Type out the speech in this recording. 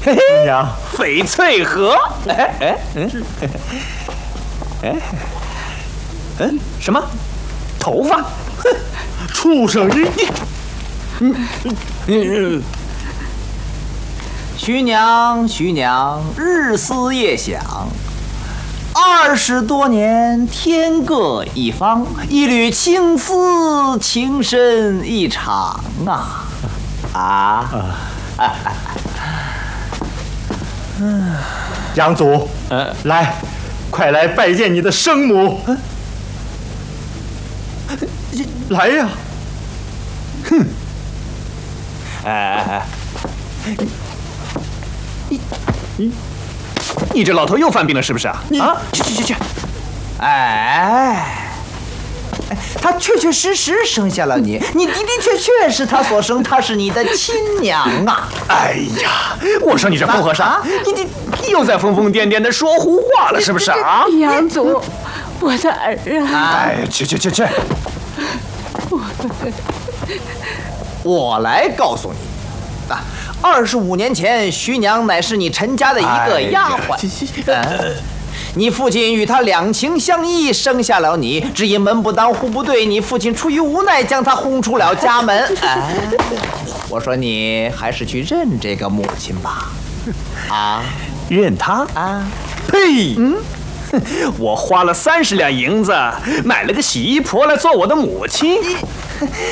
徐娘， 翡翠盒。什么？头发？ 畜生！ 徐娘，日思夜想，20多年天各一方，一缕青丝情深一场啊！ 杨祖，来，快来拜见你的生母。来呀！哼！ 你这老头又犯病了是不是啊？去！ 他确实生下了你，你的确是他所生，他是你的亲娘啊！ 哎呀，我说你这疯和尚，你又在疯疯癫癫的说胡话了是不是啊？ 杨祖，我的儿啊！ 哎，去！ 我来告诉你，25年前，徐娘乃是你陈家的一个丫鬟。你父亲与她两情相依，生下了你，只因门不当户不对，你父亲出于无奈，将她轰出了家门。我说你还是去认这个母亲吧。 认她？呸！我花了30两银子买了个洗衣婆来做我的母亲。